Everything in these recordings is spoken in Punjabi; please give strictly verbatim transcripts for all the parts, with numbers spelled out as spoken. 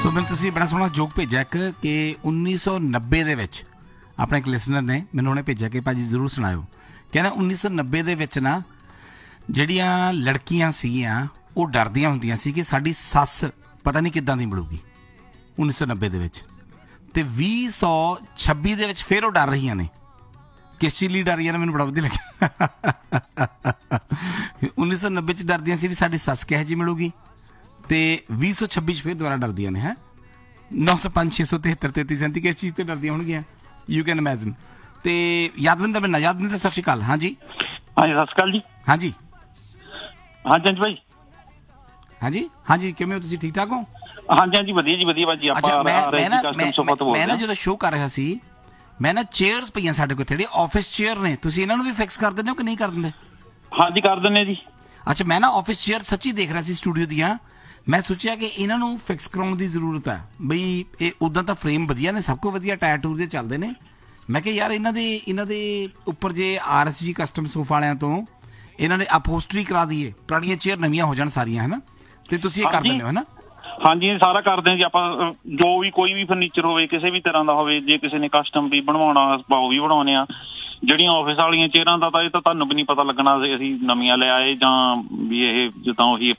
ਸੋ ਮੈਨੂੰ ਤੁਸੀਂ ਬੜਾ ਸੋਹਣਾ ਜੋਕ ਭੇਜਿਆ ਇੱਕ ਕਿ ਉੱਨੀ ਸੌ ਨੱਬੇ ਦੇ ਵਿੱਚ ਆਪਣੇ ਇੱਕ ਲਿਸਨਰ ਨੇ ਮੈਨੂੰ ਉਹਨੇ ਭੇਜਿਆ ਕਿ ਭਾਜੀ ਜ਼ਰੂਰ ਸੁਣਾਇਓ। ਕਹਿੰਦਾ ਉੱਨੀ ਸੌ ਨੱਬੇ ਦੇ ਵਿੱਚ ਨਾ ਜਿਹੜੀਆਂ ਲੜਕੀਆਂ ਸੀਗੀਆਂ ਉਹ ਡਰਦੀਆਂ ਹੁੰਦੀਆਂ ਸੀ ਕਿ ਸਾਡੀ ਸੱਸ ਪਤਾ ਨਹੀਂ ਕਿੱਦਾਂ ਦੀ ਮਿਲੂਗੀ ਉੱਨੀ ਸੌ ਨੱਬੇ ਦੇ ਵਿੱਚ, ਅਤੇ ਵੀਹ ਸੌ ਛੱਬੀ ਦੇ ਵਿੱਚ ਫਿਰ ਉਹ ਡਰ ਰਹੀਆਂ ਨੇ। ਕਿਸ ਚੀਜ਼ ਲਈ ਡਰ ਰਹੀਆਂ ਨੇ ਮੈਨੂੰ ਬੜਾ ਵਧੀਆ ਲੱਗਿਆ। ਉੱਨੀ ਸੌ ਨੱਬੇ 'ਚ ਡਰਦੀਆਂ ਸੀ ਵੀ ਸਾਡੀ ਸੱਸ ਕਿਹੋ ਜਿਹੀ ਮਿਲੂਗੀ, ਅਤੇ ਵੀਹ ਸੌ ਛੱਬੀ 'ਚ ਫਿਰ ਦੁਬਾਰਾ ਡਰਦੀਆਂ ਨੇ। ਹੈ ਨੌ ਸੌ ਪੰਜ ਛੇ ਸੌ ਤਿਹੱਤਰ ਤੇਤੀ ਸੈਂਤੀ ਕਿਸ ਚੀਜ਼ 'ਤੇ ਡਰਦੀਆਂ ਹੋਣਗੀਆਂ ਯੂ ਕੈਨ ਇਮੈਜਿਨ। ਅਤੇ ਯਾਦਵਿੰਦਰ ਮੇਰੇ ਨਾਲ, ਯਾਦਵਿੰਦਰ ਸਤਿ ਸ਼੍ਰੀ ਅਕਾਲ। ਹਾਂਜੀ ਹਾਂਜੀ ਸਤਿ ਸ਼੍ਰੀ ਅਕਾਲ ਜੀ। ਹਾਂਜੀ ਹਾਂਜੀ ਹਾਂਜੀ ਭਾਈ। ਹਾਂਜੀ ਹਾਂਜੀ ਕਿਵੇਂ ਹੋ ਤੁਸੀਂ, ਠੀਕ ਠਾਕ ਹੋ? ਹਾਂਜੀ ਹਾਂਜੀ ਵਧੀਆ ਜੀ ਵਧੀਆ ਭਾਜੀ। ਆਪਾਂ ਮੈਂ ਨਾ ਜਦੋਂ ਸ਼ੋਅ ਕਰ ਰਿਹਾ ਸੀ ਮੈਂ ਨਾ ਚੇਅਰਸ ਪਈਆਂ ਸਾਡੇ ਕੋਲ, ਜਿਹੜੇ ਆਫਿਸ ਚੇਅਰ ਨੇ, ਤੁਸੀਂ ਇਹਨਾਂ ਨੂੰ ਵੀ ਫਿਕਸ ਕਰ ਦਿੰਦੇ ਹੋ ਕਿ ਨਹੀਂ ਕਰ ਦਿੰਦੇ? ਹਾਂਜੀ ਕਰ ਦਿੰਦੇ ਜੀ। ਅੱਛਾ, ਮੈਂ ਨਾ ਆਫਿਸ ਚੇਅਰ ਸੱਚੀ ਦੇਖ ਰਿਹਾ ਸੀ ਸਟੂਡੀਓ ਦੀਆਂ, ਮੈਂ ਸੋਚਿਆ ਕਿ ਇਹਨਾਂ ਨੂੰ ਫਿਕਸ ਕਰਾਉਣ ਦੀ ਜ਼ਰੂਰਤ ਹੈ ਬਈ ਇਹ ਉੱਦਾਂ ਤਾਂ ਫਰੇਮ ਵਧੀਆ ਨੇ, ਸਭ ਕੁਝ ਵਧੀਆ ਟਾਇਰ ਟੂਰ ਦੇ ਚੱਲਦੇ ਨੇ। ਮੈਂ ਕਿਹਾ ਯਾਰ ਇਹਨਾਂ ਦੇ ਇਹਨਾਂ ਦੇ ਉੱਪਰ ਜੇ ਆਰ ਐਸ ਜੀ ਕਸਟਮ ਸੋਫਾ ਵਾਲਿਆਂ ਤੋਂ ਇਹਨਾਂ ਨੇ ਅਪਹੋਸਟਰੀ ਕਰਾ ਦਈਏ, ਪੁਰਾਣੀਆਂ ਚੇਅਰ ਨਵੀਆਂ ਹੋ ਜਾਣ ਸਾਰੀਆਂ, ਹੈ ਨਾ? ਅਤੇ ਤੁਸੀਂ ਇਹ ਕਰ ਦਿੰਦੇ ਹੋ ਹੈ ਨਾ? ਹਾਂਜੀ ਸਾਰਾ ਕਰਦੇ ਹਾਂ ਜੀ ਆਪਾਂ। ਜੋ ਵੀ ਕੋਈ ਵੀ ਫਰਨੀਚਰ ਹੋਵੇ ਕਿਸੇ ਵੀ ਤਰ੍ਹਾਂ ਦਾ ਹੋਵੇ, ਜੇ ਕਿਸੇ ਨੇ ਕਸਟਮ ਵੀ ਬਣਵਾਉਣਾ ਆਪਾਂ ਉਹ ਵੀ ਬਣਾਉਂਦੇ ਹਾਂ। ਜਿਹੜੀਆਂ ਆਫਿਸ ਵਾਲੀਆਂ ਚੇਅਰਾਂ ਦਾ ਤਾਂ ਇਹ ਤਾਂ ਤੁਹਾਨੂੰ ਵੀ ਨਹੀਂ ਪਤਾ ਲੱਗਣਾ ਅਸੀਂ ਨਵੀਆਂ ਲੈ ਆਏ ਜਾਂ ਵੀ ਇਹ ਜਿੱਦਾਂ ਉਹੀ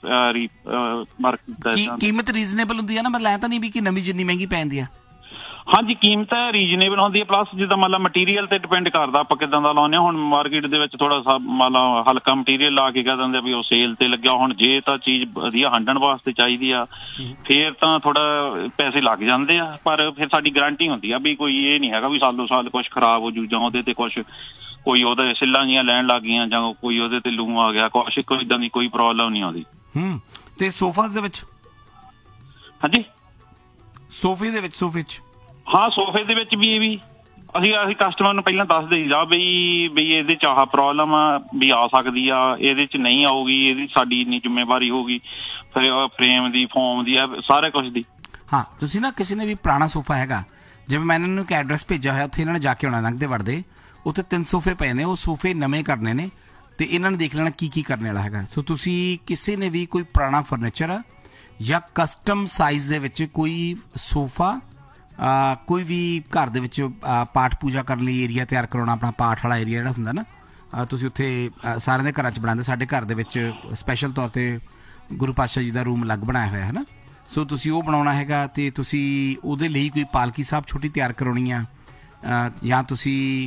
ਕੀਮਤ ਰੀਜ਼ਨੇਬਲ ਹੁੰਦੀ ਹੈ ਨਾ? ਮਤਲਬ ਐਂ ਤਾਂ ਨਹੀਂ ਵੀ ਕਿ ਨਵੀਂ ਜਿੰਨੀ ਮਹਿੰਗੀ ਪੈ ਜਾਂਦੀ ਆ? ਹਾਂਜੀ ਕੀਮਤ ਰੀਜਨੇਬਲ ਹੁੰਦੀ ਹੈ, ਪਲੱਸ ਜਿੱਦਾਂ ਮਤਲਬ ਮਟੀਰੀਅਲ ਤੇ ਡਿਪੈਂਡ ਕਰਦਾ ਆਪਾਂ ਕਿੱਦਾਂ ਦਾ ਲਾਉਂਦੇ ਹਾਂ। ਹੁਣ ਮਾਰਕੀਟ ਦੇ ਵਿੱਚ ਥੋੜਾ ਸਾ ਮਤਲਬ ਹਲਕਾ ਮਟੀਰੀਅਲ ਲਾ ਕੇ ਕਹਿ ਦਿੰਦੇ ਵੀ ਉਹ ਸੇਲ ਤੇ ਲੱਗਿਆ। ਹੁਣ ਜੇ ਤਾਂ ਚੀਜ਼ ਵਧੀਆ ਹੰਡਣ ਵਾਸਤੇ ਚਾਹੀਦੀ ਆ ਫੇਰ ਤਾਂ ਥੋੜਾ ਪੈਸੇ ਲੱਗ ਜਾਂਦੇ ਆ, ਪਰ ਫਿਰ ਸਾਡੀ ਗਰੰਟੀ ਹੁੰਦੀ ਆ ਵੀ ਕੋਈ ਇਹ ਨਹੀਂ ਹੈਗਾ ਵੀ ਸਾਲੋ ਸਾਲ ਕੁਛ ਖਰਾਬ ਹੋ ਜੂ ਜਾਂ ਉਹਦੇ ਤੇ ਕੁਛ ਕੋਈ ਉਹਦੇ ਸਿੱਲਾਂ ਜੀਆਂ ਲੈਣ ਲੱਗ ਗਈਆਂ ਜਾਂ ਕੋਈ ਉਹਦੇ ਤੇ ਲੂ ਆ ਗਿਆ, ਕੁਛ ਕੋਈ ਏਦਾਂ ਦੀ ਕੋਈ ਪ੍ਰੋਬਲਮ ਨਹੀਂ ਆਉਂਦੀ। ਹੂੰ ਤੇ ਸੋਫਾਸ ਦੇ ਵਿੱਚ? ਹਾਂਜੀ ਸੋਫੇ ਦੇ ਵਿੱਚ? ਸੋਫੇ 'ਚ ਹਾਂ ਸੋਫੇ ਦੇ ਵਿੱਚ ਵੀ ਇਹ ਵੀ ਅਸੀਂ ਅਸੀਂ ਕਸਟਮਰ ਨੂੰ ਪਹਿਲਾਂ ਦੱਸ ਦੇਈਦਾ ਬਈ ਬਈ ਇਹਦੇ 'ਚ ਆਹ ਪ੍ਰੋਬਲਮ ਆ ਵੀ ਆ ਸਕਦੀ ਆ, ਇਹਦੇ 'ਚ ਨਹੀਂ ਆਊਗੀ, ਇਹਦੀ ਸਾਡੀ ਇੰਨੀ ਜ਼ਿੰਮੇਵਾਰੀ ਹੋਊਗੀ, ਫਿਰ ਫਰੇਮ ਦੀ ਫੋਮ ਦੀ ਸਾਰੇ ਕੁਛ ਦੀ। ਹਾਂ ਤੁਸੀਂ ਨਾ ਕਿਸੇ ਨੇ ਵੀ ਪੁਰਾਣਾ ਸੋਫਾ ਹੈਗਾ, ਜਿਵੇਂ ਮੈਂ ਇਹਨਾਂ ਨੂੰ ਇੱਕ ਐਡਰੈਸ ਭੇਜਿਆ ਹੋਇਆ, ਉੱਥੇ ਇਹਨਾਂ ਨੇ ਜਾ ਕੇ ਆਉਣਾ ਲੰਘਦੇ ਵੜਦੇ, ਉੱਥੇ ਤਿੰਨ ਸੋਫੇ ਪਏ ਨੇ, ਉਹ ਸੋਫੇ ਨਵੇਂ ਕਰਨੇ ਨੇ ਅਤੇ ਇਹਨਾਂ ਨੇ ਦੇਖ ਲੈਣਾ ਕੀ ਕੀ ਕਰਨੇ ਵਾਲਾ ਹੈਗਾ। ਸੋ ਤੁਸੀਂ ਕਿਸੇ ਨੇ ਵੀ ਕੋਈ ਪੁਰਾਣਾ ਫਰਨੀਚਰ ਜਾਂ ਕਸਟਮ ਸਾਈਜ਼ ਦੇ ਵਿੱਚ ਕੋਈ ਸੋਫਾ, ਕੋਈ ਵੀ ਘਰ ਦੇ ਵਿੱਚ ਪਾਠ ਪੂਜਾ ਕਰਨ ਲਈ ਏਰੀਆ ਤਿਆਰ ਕਰਾਉਣਾ, ਆਪਣਾ ਪਾਠ ਵਾਲਾ ਏਰੀਆ ਜਿਹੜਾ ਹੁੰਦਾ ਨਾ, ਤੁਸੀਂ ਉੱਥੇ ਸਾਰਿਆਂ ਦੇ ਘਰਾਂ 'ਚ ਬਣਾਉਂਦੇ, ਸਾਡੇ ਘਰ ਦੇ ਵਿੱਚ ਸਪੈਸ਼ਲ ਤੌਰ 'ਤੇ ਗੁਰੂ ਪਾਤਸ਼ਾਹ ਜੀ ਦਾ ਰੂਮ ਅਲੱਗ ਬਣਾਇਆ ਹੋਇਆ ਹੈ ਨਾ। ਸੋ ਤੁਸੀਂ ਉਹ ਬਣਾਉਣਾ ਹੈਗਾ ਅਤੇ ਤੁਸੀਂ ਉਹਦੇ ਲਈ ਕੋਈ ਪਾਲਕੀ ਸਾਹਿਬ ਛੋਟੀ ਤਿਆਰ ਕਰਾਉਣੀ ਆ, ਜਾਂ ਤੁਸੀਂ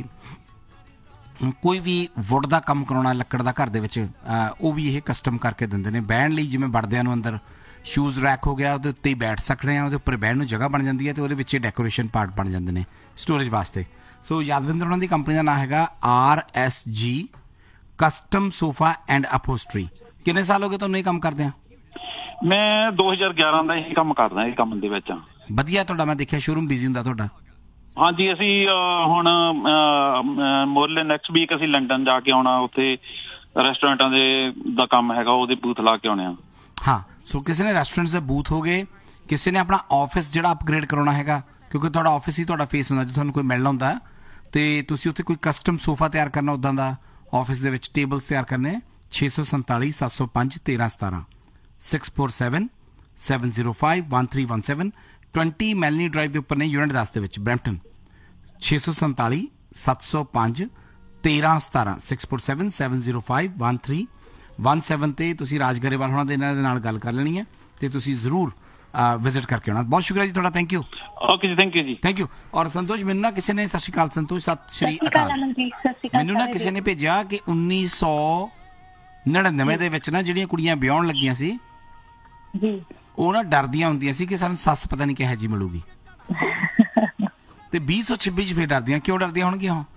ਕੋਈ ਵੀ ਵੁੱਡ ਦਾ ਕੰਮ ਕਰਾਉਣਾ, ਲੱਕੜ ਦਾ ਘਰ ਦੇ ਵਿੱਚ, ਉਹ ਵੀ ਇਹ ਕਸਟਮ ਕਰਕੇ ਦਿੰਦੇ ਨੇ। ਬਹਿਣ ਲਈ ਜਿਵੇਂ ਵੜਦਿਆਂ ਨੂੰ ਅੰਦਰ ਸ਼ੂਜ਼ ਰੈਕ ਹੋ ਗਿਆ, ਉਹਦੇ ਉੱਤੇ ਹੀ ਬੈਠ ਸਕਦੇ ਹਾਂ, ਉਹਦੇ ਉੱਪਰ ਬਹਿਣ ਨੂੰ ਜਗ੍ਹਾ ਬਣ ਜਾਂਦੀ ਹੈ ਅਤੇ ਉਹਦੇ ਵਿੱਚ ਡੈਕੋਰੇਸ਼ਨ ਪਾਰਟ ਬਣ ਜਾਂਦੇ ਨੇ ਸਟੋਰੇਜ ਵਾਸਤੇ। ਸੋ ਯਾਦਵਿੰਦਰ ਉਹਨਾਂ ਦੀ ਕੰਪਨੀ ਦਾ ਨਾਂ ਹੈਗਾ ਆਰ ਐਸ ਜੀ ਕਸਟਮ ਸੋਫਾ ਐਂਡ ਅਪਹੋਸਟਰੀ। ਕਿੰਨੇ ਸਾਲ ਹੋ ਗਏ ਤੁਹਾਨੂੰ ਇਹ ਕੰਮ ਕਰਦਿਆਂ? ਮੈਂ ਦੋ ਹਜ਼ਾਰ ਗਿਆਰਾਂ ਦਾ ਇਹ ਕੰਮ ਕਰਦਾ ਇਹ ਕੰਮ ਦੇ ਵਿੱਚ। ਵਧੀਆ ਤੁਹਾਡਾ, ਮੈਂ ਦੇਖਿਆ ਸ਼ੋਰੂਮ ਬਿਜ਼ੀ ਹੁੰਦਾ ਤੁਹਾਡਾ। ਹਾਂਜੀ ਅਸੀਂ ਹੁਣ ਮੋਰਲੇ ਨੈਕਸਟ ਵੀਕ ਅਸੀਂ ਲੰਡਨ ਜਾ ਕੇ ਆਉਣਾ, ਉੱਥੇ ਰੈਸਟੋਰੈਂਟਾਂ ਦੇ ਦਾ ਕੰਮ ਹੈਗਾ, ਉਹਦੇ ਬੂਥ ਲਾ ਕੇ ਆਉਣੇ ਆ। ਹਾਂ ਸੋ ਕਿਸੇ ਨੇ ਰੈਸਟੋਰੈਂਟਸ ਦੇ ਬੂਥ ਹੋ ਗਏ, ਕਿਸੇ ਨੇ ਆਪਣਾ ਆਫਿਸ ਜਿਹੜਾ ਅਪਗ੍ਰੇਡ ਕਰਾਉਣਾ ਹੈਗਾ, ਕਿਉਂਕਿ ਤੁਹਾਡਾ ਆਫਿਸ ਹੀ ਤੁਹਾਡਾ ਫੇਸ ਹੁੰਦਾ, ਜੇ ਤੁਹਾਨੂੰ ਕੋਈ ਮਿਲਣਾ ਹੁੰਦਾ ਅਤੇ ਤੁਸੀਂ ਉੱਥੇ ਕੋਈ ਕਸਟਮ ਸੋਫਾ ਤਿਆਰ ਕਰਨਾ ਉੱਦਾਂ ਦਾ ਆਫਿਸ ਦੇ ਵਿੱਚ, ਟੇਬਲਸ ਤਿਆਰ ਕਰਨੇ। ਛੇ ਸੌ ਸੰਤਾਲੀ ਸੱਤ ਸੌ ਪੰਜ ਤੇਰ੍ਹਾਂ ਸਤਾਰ੍ਹਾਂ six four seven seven zero five one three one seven twenty ਮੈਲਨੀ drive ਦੇ ਉੱਪਰ ਨੇ, ਯੂਨਿਟ ਦਸ ਦੇ ਵਿੱਚ, ਬਰੈਂਪਟਨ। ਛੇ ਸੌ ਸੰਤਾਲੀ ਸੱਤ ਸੌ ਪੰਜ ਤੇਰ੍ਹਾਂ ਸਤਾਰ੍ਹਾਂ six four seven seven zero five one three one seven 'ਤੇ ਤੁਸੀਂ ਰਾਜ ਗਰੇਵਾਲ ਹੋਣਾ ਦੇ ਇਹਨਾਂ ਦੇ ਨਾਲ ਗੱਲ ਕਰ ਲੈਣੀ ਹੈ ਅਤੇ ਤੁਸੀਂ ਜ਼ਰੂਰ ਵਿਜ਼ਿਟ ਕਰਕੇ ਆਉਣਾ। ਬਹੁਤ ਸ਼ੁਕਰੀਆ ਜੀ ਤੁਹਾਡਾ, ਥੈਂਕ ਯੂ। ਓਕੇ ਜੀ, ਥੈਂਕ ਯੂ ਜੀ, ਥੈਂਕ ਯੂ। ਔਰ ਸੰਤੋਸ਼, ਮੈਨੂੰ ਨਾ ਕਿਸੇ ਨੇ, ਸਤਿ ਸ਼੍ਰੀ ਅਕਾਲ ਸੰਤੋਸ਼, ਸਤਿ ਸ਼੍ਰੀ ਅਕਾਲ, ਮੈਨੂੰ ਨਾ ਕਿਸੇ ਨੇ ਭੇਜਿਆ ਕਿ ਉੱਨੀ ਸੌ ਨੜਿਨਵੇਂ ਦੇ ਵਿੱਚ ਨਾ ਜਿਹੜੀਆਂ ਕੁੜੀਆਂ ਵਿਆਹੁਣ ਲੱਗੀਆਂ ਸੀ ਉਹ ਨਾ ਡਰਦੀਆਂ ਹੁੰਦੀਆਂ ਸੀ ਕਿ ਸਾਨੂੰ ਸੱਸ ਪਤਾ ਨਹੀਂ ਕਿਹੋ ਜਿਹੀ ਮਿਲੂਗੀ, ਅਤੇ ਵੀਹ ਸੌ ਛੱਬੀ 'ਚ ਫਿਰ ਡਰਦੀਆਂ। ਕਿਉਂ ਡਰਦੀਆਂ ਹੋਣਗੀਆਂ ਉਹ?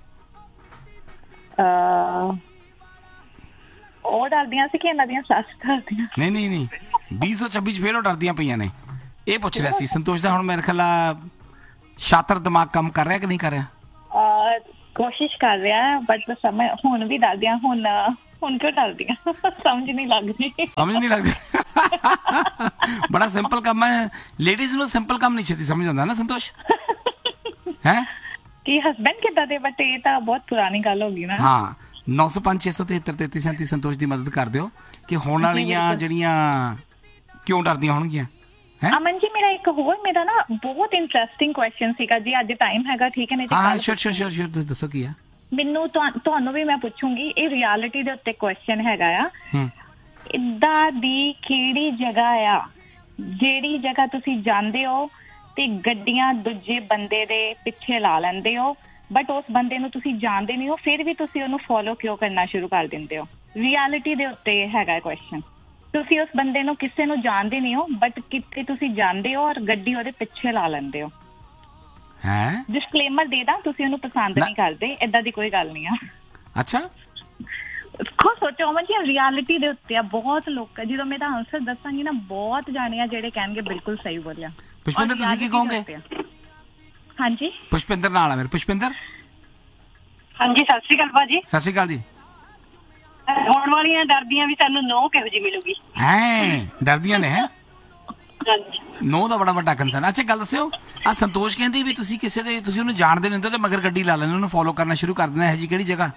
ਉਹ ਡਰਦੀਆਂ ਸੀ ਕਿ ਇਹਨਾਂ ਦੀਆਂ ਸੱਸ ਡਰਦੀਆਂ। ਨਹੀਂ ਨਹੀਂ ਨਹੀਂ ਵੀਹ ਸੌ ਛੱਬੀ 'ਚ ਫਿਰ ਉਹ ਡਰਦੀਆਂ ਪਈਆਂ ਨੇ। ਇਹ ਪੁੱਛ ਰਿਹਾ ਸੀ ਸੰਤੋਸ਼ ਦਾ। ਹੁਣ ਮੇਰੇ ਖਿਆਲ ਸ਼ਾਤਰ ਦਿਮਾਗ ਕੰਮ ਕਰ ਰਿਹਾ ਕਿ ਨਹੀਂ ਕਰ ਰਿਹਾ? ਕੋਸ਼ਿਸ਼ ਕਰ ਰਿਹਾ, ਬਟ ਸਮਝ ਹੁਣ ਵੀ ਡਰਦੀਆਂ। ਹੁਣ ਹੁਣ ਕਿਉਂ ਡਰਦੀਆਂ ਸਮਝ ਨਹੀਂ ਲੱਗਦੀ। ਸਮਝ ਨਹੀਂ ਲੱਗਦੀ। ਬੜਾ ਸਿੰਪਲ ਕੰਮ ਹੈ, ਲੇਡੀਜ਼ ਨੂੰ ਸਿੰਪਲ ਕੰਮ ਨਹੀਂ ਛੇਤੀ ਸਮਝ ਆਉਂਦਾ ਨਾ ਸੰਤੋਸ਼, ਹੈ ਕਿ ਹਸਬੈਂਡ ਕਿੱਦਾਂ ਦੇ, ਬਟ ਇਹ ਤਾਂ ਬਹੁਤ ਪੁਰਾਣੀ ਗੱਲ ਹੋ ਗਈ ਨਾ। ਹਾਂ ਨੌ ਸੌ ਪੰਜ ਛੇ ਸੌ ਤਿਹੱਤਰ ਤੇਤੀ ਸੈਂਤੀ ਸੰਤੋਸ਼ ਦੀ ਮਦਦ ਕਰ ਦਿਓ ਕਿ ਹੋਣ ਵਾਲੀਆਂ ਜਿਹੜੀਆਂ ਕਿਉਂ ਡਰਦੀਆਂ ਹੋਣਗੀਆਂ। ਹੈਂ? ਅਮਨ ਜੀ ਮੇਰਾ ਇੱਕ ਹੋਰ ਮੇਰਾ ਨਾ ਬਹੁਤ ਇੰਟਰਸਟਿੰਗ ਕੁਐਸਚਨ ਸੀਗਾ ਜੀ, ਅੱਜ ਟਾਈਮ ਹੈਗਾ ਠੀਕ ਹੈ ਨਹੀਂ ਤੇ ਹਾਂ ਹਾਂ ਕੱਲ੍ਹ ਸ਼ੋਰ ਸ਼ੋਰ ਸ਼ੋਰ ਸ਼ੋਰ ਤੁਸੀਂ ਦੱਸੋ ਕੀ ਆ। ਮੈਨੂੰ ਤੁਹਾ- ਤੁਹਾਨੂੰ ਵੀ ਮੈਂ ਪੁੱਛੂੰਗੀ, ਇਹ ਰਿਐਲਿਟੀ ਦੇ ਉੱਤੇ ਕੁਐਸਚਨ ਹੈਗਾ ਆ। ਹੂੰ ਇੱਦਾਂ ਦੀ ਕਿਹੜੀ ਜਗ੍ਹਾ ਆ ਜਿਹੜੀ ਜਗ੍ਹਾ ਤੁਸੀਂ ਜਾਂਦੇ ਹੋ ਤੇ ਗੱਡੀਆਂ ਦੂਜੇ ਬੰਦੇ ਦੇ ਪਿੱਛੇ ਲਾ ਲੈਂਦੇ ਹੋ, ਬਟ ਉਸ ਬੰਦੇ ਨੂੰ ਤੁਸੀਂ ਜਾਣਦੇ ਨਹੀਂ ਹੋ, ਫਿਰ ਵੀ ਤੁਸੀਂ ਉਹਨੂੰ ਫੋਲੋ ਕਿਉਂ ਕਰਨਾ ਸ਼ੁਰੂ ਕਰ ਦਿੰਦੇ ਹੋ? ਰਿਐਲਿਟੀ ਦੇ ਉੱਤੇ ਹੈਗਾ ਕੁਐਸਚਨ। ਤੁਸੀਂ ਉਸ ਬੰਦੇ ਨੂੰ ਕਿਸੇ ਨੂੰ ਜਾਣਦੇ ਨਹੀਂ ਹੋ, ਬਟ ਕਿੱਥੇ ਤੁਸੀਂ ਜਾਂਦੇ ਹੋ ਔਰ ਗੱਡੀ ਉਹਦੇ ਪਿੱਛੇ ਲਾ ਲੈਂਦੇ ਹੋ। ਹੈ ਡਿਸਕਲੇਮਰ ਦੇ ਦਾਂ, ਤੁਸੀਂ ਉਹਨੂੰ ਪਸੰਦ ਨਾ- ਨਹੀਂ ਕਰਦੇ, ਏਦਾਂ ਦੀ ਕੋਈ ਗੱਲ ਨਹੀਂ ਆ। ਅੱਛਾ ਖੁਦ ਸੋਚੋ ਅਮਨ ਜੀ, ਰਿਐਲਿਟੀ ਦੇ ਉੱਤੇ ਆ। ਬਹੁਤ ਲੋਕ, ਜਦੋਂ ਮੈਂ ਤਾਂ ਆਨਸਰ ਦੱਸਾਂਗੀ ਨਾ, ਬਹੁਤ ਜਾਣੇ ਆ ਜਿਹੜੇ ਕਹਿਣਗੇ ਬਿਲਕੁਲ ਸਹੀ ਬੋਲਿਆ। ਪੁਸ਼ਪਿੰਦਰ ਤੁਸੀਂ ਕੀ ਕਹੋਗੇ? ਹਾਂਜੀ ਪੁਸ਼ਪਿੰਦਰ ਨਾਲ ਆ ਮੇਰੇ। ਪੁਸ਼ਪਿੰਦਰ ਹਾਂਜੀ ਸਤਿ ਸ਼੍ਰੀ ਅਕਾਲ ਭਾਜੀ। ਸਤਿ ਸ਼੍ਰੀ ਅਕਾਲ ਜੀ। ਹੋਣ ਵਾਲੀਆਂ ਡਰਦੀਆਂ ਵੀ ਸਾਨੂੰ ਨੋ ਕਿਹੋ ਜਿਹੀ ਮਿਲੂਗੀ? ਹੈ ਡਰਦੀਆਂ ਨੇ ਹੈ ਹਾਂਜੀ ਨੋ ਦਾ ਬੜਾ ਵੱਡਾ ਕੰਸਰਨ। ਅੱਛਾ ਗੱਲ ਦੱਸਿਓ, ਆ ਸੰਤੋਸ਼ ਕਹਿੰਦੀ ਵੀ ਤੁਸੀਂ ਕਿਸੇ ਦੇ ਤੁਸੀਂ ਉਹਨੂੰ ਜਾਣਦੇ ਨਹੀਂ ਹੁੰਦੇ ਤੇ ਮਗਰ ਗੱਡੀ ਲਾ ਲੈਂਦੇ, ਉਹਨੂੰ ਫੋਲੋ ਕਰਨਾ ਸ਼ੁਰੂ ਕਰ ਦਿੰਦੇ, ਇਹ ਜੀ ਕਿਹੜੀ ਜਗ੍ਹਾ?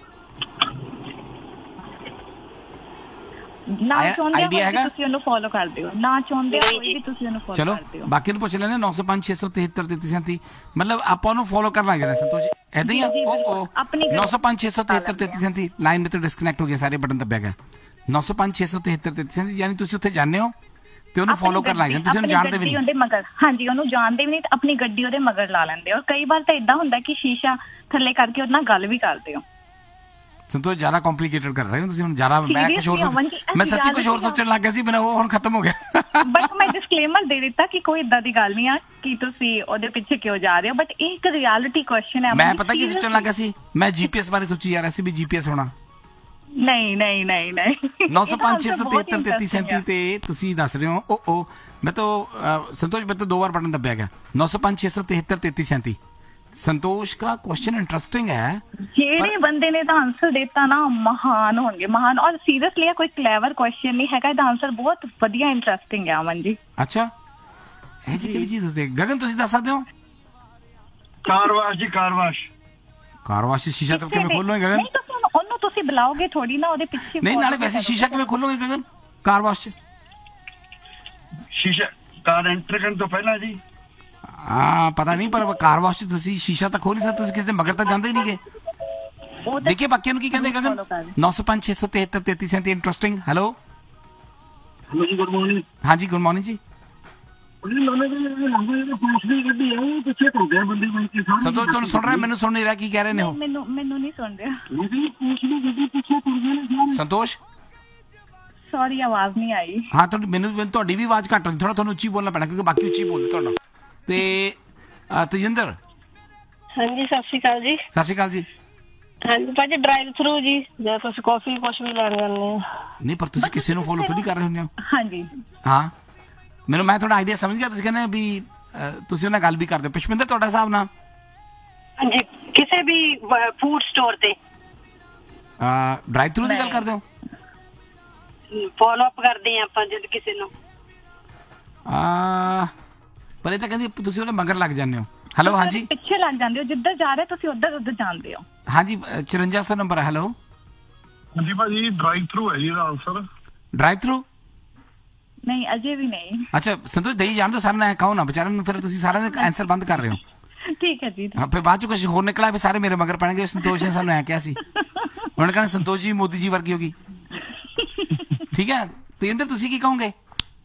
ਨਾ ਆਇਆ- ਚਾਹੁੰਦੇ idea ਹੋਏ ਹੈਗਾ? ਵੀ ਤੁਸੀਂ ਉਹਨੂੰ ਫੋਲੋ ਕਰਦੇ ਹੋ, ਨਾ ਚਾਹੁੰਦੇ ਹੋਏ ਵੀ ਤੁਸੀਂ ਉਹਨੂੰ ਫੋਲੋ ਚਲੋ ਕਰਦੇ ਹੋ। ਬਾਕੀ ਨੂੰ ਪੁੱਛ ਲੈਣੇ ਨੌ ਸੌ ਪੰਜ ਛੇ ਸੌ ਤੇਹੱਤਰ ਤੇਤੀ ਸੈਂਤੀ, ਮਤਲਬ ਆਪਾਂ ਉਹਨੂੰ ਫੋਲੋ ਕਰ ਲਾਂਗੇ ਨਾ ਸੰਤੋਸ਼, ਏਦਾਂ ਹੀ ਆ। ਜੀ, ਜੀ, ਉਹ ਬਿਲਕੁਲ। ਉਹ ਆਪਣੀ ਗੱਲ- ਨੌ ਸੌ ਪੰਜ ਛੇ ਸੌ ਤੇਹੱਤਰ ਤੇਤੀ ਸੈਂਤੀ ਲਾਈਨ ਵਿੱਚ ਡਿਸਕਨੈਕਟ ਹੋ ਗਿਆ, ਸਾਰੇ ਬਟਨ ਦੱਬਿਆ ਗਿਆ। ਨੌ ਸੌ ਪੰਜ ਛੇ ਸੌ ਤੇਹੱਤਰ ਤੇਤੀ ਸੈਂਤੀ, ਯਾਨੀ ਤੁਸੀਂ ਉੱਥੇ ਜਾਂਦੇ ਹੋ ਤੇ ਉਹਨੂੰ ਆਪਣੀ ਫੋਲੋ ਕਰ ਲਾਂਗੇ, ਗੱਡੀ- ਤੁਸੀਂ ਉਹਨੂੰ ਆਪਣੀ ਜਾਣਦੇ ਵੀ ਗੱਡੀ ਨਹੀਂ। ਉਹਦੇ ਮਗਰ, ਹਾਂਜੀ ਉਹਨੂੰ ਜਾਣਦੇ ਵੀ ਨਹੀਂ ਤੇ ਆਪਣੀ ਗੱਡੀ ਉਹਦੇ ਮਗਰ ਲਾ ਲੈਂਦੇ ਹੋ। ਕਈ ਵਾਰ ਤਾਂ ਇਦਾਂ ਹੁੰਦਾ ਕਿ ਸ਼ੀਸ਼ਾ ਥੱਲੇ ਕਰਕੇ ਉਹਦੇ ਨਾਲ ਗੱਲ ਵੀ ਕਰਦੇ ਹੋ। ਸੰਤੋਸ਼ ਜ਼ਿਆਦਾ ਕੰਪਲਿਕੇਟਡ ਕਰ ਰਹੇ ਹੋ ਤੁਸੀਂ ਹੁਣ, ਜ਼ਿਆਦਾ ਮੈਂ ਕੁਝ ਹੋਰ Seriously, ਅਮਨ ਸੋਚ- ਜੀ, ਮੈਂ ਸੱਚੀ ਕੁਝ ਹੋਰ reality ਸੋਚਣ ਲੱਗ ਗਿਆ ਸੀ, ਮੈਨੂੰ ਉਹ ਹੁਣ ਖਤਮ ਹੋ ਗਿਆ। ਬਟ ਮੈਂ ਡਿਸਕਲੇਮਰ ਦੇ ਦਿੱਤਾ ਕਿ ਕੋਈ ਇਦਾਂ ਦੀ ਗੱਲ ਨਹੀਂ ਆ ਕਿ ਤੁਸੀਂ ਉਹਦੇ ਪਿੱਛੇ ਕਿਉਂ ਜਾ ਰਹੇ ਹੋ, ਬਟ ਇਹ ਇੱਕ ਰਿਐਲਿਟੀ ਕੁਐਸਚਨ ਹੈ। ਮੈਂ ਪਤਾ ਕੀ ਸੋਚਣ ਲੱਗਾ ਸੀ, ਮੈਂ ਜੀਪੀਐਸ ਬਾਰੇ ਸੋਚੀ ਜਾ ਰਿਹਾ ਸੀ ਵੀ ਜੀਪੀਐਸ ਹੋਣਾ। ਨਹੀਂ ਨਹੀਂ ਨਹੀਂ ਨਹੀਂ ਨੌ ਸੌ ਪੰਜ ਛੇ ਸੌ ਤੇਹੱਤਰ ਤੇਤੀ ਸੈਂਤੀ ਤੇ ਤੁਸੀਂ ਦੱਸ ਰਹੇ ਹੋ। ਉਹ ਉਹ ਮੈਂ ਤਾਂ ਅਹ, ਸੰਤੋਸ਼ ਮੈਂ ਤਾਂ ਦੋ ਵਾਰ ਬਟਨ ਦੱਬਿਆ ਗਿਆ। नौ सौ पाँच छह सौ तिहत्तर तैतीस सैंती। संतोष का क्वेश्चन इंटरेस्टिंग है। ਜਿਹੜੇ ਬੰਦੇ ਨੇ ਤਾਂ ਆਨਸਰ ਦਿੱਤਾ ਨਾ ਮਹਾਨ ਹੋਣਗੇ, ਮਹਾਨ। ਔਰ ਸੀਰੀਅਸਲੀ ਇਹ ਕੋਈ ਕਲੇਵਰ ਕੁਐਸਚਨ ਨਹੀਂ ਹੈਗਾ, ਇਹਦਾ ਆਨਸਰ ਬਹੁਤ ਵਧੀਆ ਇੰਟਰਸਟਿੰਗ ਹੈ ਅਮਨ ਜੀ। ਅੱਛਾ ਇਹ ਜੀ ਕਿਹੜੀ ਚੀਜ਼ ਹੁੰਦੀ ਹੈ? ਗਗਨ ਤੁਸੀਂ ਦੱਸ ਸਕਦੇ ਹੋ? कारवाश जी कारवाश। कारवाश शीशा तो किਵੇਂ ਖੋਲੋਗੇ ਗਗਨ? ਨਹੀਂ ਤੁਸੀਂ ਉਹਨੂੰ- ਉਹਨੂੰ ਤੁਸੀਂ ਬੁਲਾਓਗੇ ਥੋੜੀ ਨਾ, ਉਹਦੇ ਪਿੱਛੇ ਨਹੀਂ ਨਾਲੇ ਵੈਸੇ ਸ਼ੀਸ਼ਾ ਕਿਵੇਂ ਖੋਲੋਗੇ ਗਗਨ कारवाश ਚ? शीशा कार एंटर करने तो पहला जी। ਹਾਂ ਪਤਾ ਨਹੀਂ, ਪਰ कारवाश ਚ ਤੁਸੀਂ ਸ਼ੀਸ਼ਾ ਤਾਂ ਖੋਲ ਨਹੀਂ ਸਕਦੇ, ਤੁਸੀਂ ਕਿਸੇ ਦੇ ਮਗਰ ਤਾਂ ਜਾਂਦੇ ਹੀ ਨਹੀਂਗੇ। ਉਹ ਤਾਂ- ਦੇਖੀਏ ਬਾਕੀਆਂ ਨੂੰ ਕੀ ਕਹਿੰਦੇ ਗਗਨ। नौ सौ पाँच छह सौ तिहत्तर तैतीस सैंती इंटरेस्टिंग। हेलो हेलो जी गुड मॉर्निंग। हाँ जी गुड मॉर्निंग जी। ਸੰਤੋਸ਼ ਤੁਹਾਨੂੰ ਸੁਣ ਰਿਹਾ? ਮੈਨੂੰ ਸੁਣ ਨਹੀਂ ਰਿਹਾ ਕੀ ਕਹਿ ਰਹੇ ਨੇ ਉਹ। ਮੈਨੂੰ ਮੈਨੂੰ ਨਹੀਂ ਸੁਣ ਰਿਹਾ, ਸੰਤੋਸ਼ ਸੌਰੀ ਆਵਾਜ਼ ਨਹੀਂ ਆਈ। ਹਾਂ ਤੁਹਾਡੀ ਮੈਨੂੰ ਮੈਨੂੰ ਤੁਹਾਡੀ ਵੀ ਆਵਾਜ਼ ਘੱਟ ਹੁੰਦੀ, ਥੋੜਾ ਤੁਹਾਨੂੰ ਉੱਚੀ ਬੋਲਣਾ ਪੈਣਾ ਕਿਉਂਕਿ ਬਾਕੀ ਉੱਚੀ ਬੋਲਦੇ ਤੁਹਾਡਾ। ਤੇ ਅਹ, ਤੇਜਿੰਦਰ ਹਾਂਜੀ ਸਤਿ ਸ਼੍ਰੀ ਅਕਾਲ ਜੀ। ਸਤਿ ਸ਼੍ਰੀ ਅਕਾਲ ਜੀ। ਹਾਂਜੀ ਭਾਜੀ ਡਰਾਈਵ ਥਰੂ ਜੀ, ਜੇ ਤੁਸੀਂ ਕਾਫੀ ਕੁਛ ਵੀ ਲੈਣ ਜਾਂਦੇ ਹੋ। ਨਹੀਂ ਪਰ ਤੁਸੀਂ ਕਿਸੇ ਨੂੰ ਫੋਲੋ ਥੋੜੀ ਕਰ ਰਹੇ ਹੁੰਦੇ ਹੋ। ਹਾਂਜੀ ਹਾਂ ਮੈਨੂੰ ਮੈਂ ਤੁਹਾਡਾ ਆਈਡੀਆ ਸਮਝ ਗਿਆ, ਤੁਸੀਂ ਕਹਿੰਦੇ ਵੀ ਅਹ, ਤੁਸੀਂ ਉਹਨਾਂ ਨਾਲ ਗੱਲ ਵੀ ਕਰਦੇ ਹੋ। ਪੁਸ਼ਪਿੰਦਰ ਤੁਹਾਡਾ ਹਿਸਾਬ ਨਾਲ ਹਾਂਜੀ ਕਿਸੇ ਵੀ ਫੂਡ ਸਟੋਰ ਤੇ ਡਰਾਈਵ ਥਰੂ ਦੀ ਗੱਲ ਕਰਦੇ ਹੋ? ਫੋਲੋ ਅਪ ਕਰਦੇ ਆ ਆਪਾਂ ਜਦ ਕਿਸੇ ਨੂੰ। ਆ ਪਰ ਇਹ ਤਾਂ ਕਹਿੰਦੀ ਤੁਸੀਂ ਉਹਦੇ ਮਗਰ ਲੱਗ ਜਾਂਦੇ ਹੋ। ਹੈਲੋ ਹਾਂਜੀ ਪਿੱਛੇ ਲੱਗ ਜਾਂਦੇ ਹੋ, ਜਿੱਧਰ ਜਾ ਰਹੇ ਤੁਸੀਂ ਉੱਧਰ ਉੱਧਰ ਜਾਂਦੇ ਹੋ। ਹਾਂਜੀ ਚੁਰੰਜਾ ਸੌ ਨੰਬਰ ਹੈ। ਹੈਲੋ हाँ जी भाजी ड्राइव थ्रू है जी आंसर। Drive through? ਨਹੀਂ ਅਜੇ ਵੀ ਨਹੀਂ। ਅੱਛਾ ਸੰਤੋਸ਼ ਦੇਈ ਜਾਣ ਦੋ ਸਾਰਿਆਂ ਨੇ ਕਹੋ ਨਾ ਵਿਚਾਰਿਆਂ ਨੂੰ, ਫਿਰ ਤੁਸੀਂ ਸਾਰਿਆਂ ਦੇ ਆਨਸਰ ਬੰਦ ਕਰ ਰਹੇ ਹੋ। ਠੀਕ ਹੈ ਜੀ। ਹਾਂ ਫਿਰ ਬਾਅਦ ਚ ਕੁਝ ਹੋਰ ਨਿਕਲਿਆ ਫਿਰ ਸਾਰੇ ਮੇਰੇ ਮਗਰ ਪੈਣਗੇ। ਸੰਤੋਸ਼ ਨੇ ਸਾਨੂੰ ਐ ਕਿਹਾ ਸੀ, ਹੁਣ ਕਹਿੰਦੇ ਸੰਤੋਸ਼ ਜੀ ਮੋਦੀ ਜੀ ਵਰਗੀ ਹੋਗੀ। ਠੀਕ ਹੈ ਤੇਂਦਰ ਤੁਸੀਂ ਕੀ ਕਹੋਗੇ?